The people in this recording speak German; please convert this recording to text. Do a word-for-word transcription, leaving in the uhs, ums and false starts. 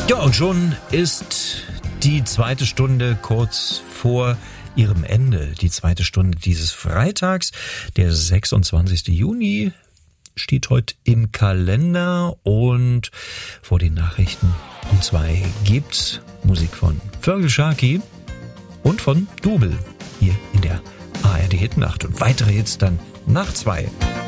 Ja, und schon ist die zweite Stunde kurz vor ihrem Ende. Die zweite Stunde dieses Freitags, der sechsundzwanzigsten Juni, steht heute im Kalender und vor den Nachrichten um zwei gibt's Musik von Feargal Sharkey und von Double hier in der A R D Hitnacht und weitere Hits dann nach zwei.